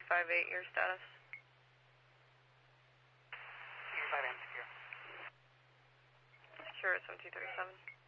58, your status. 5 AM secure. Sure, at 7237.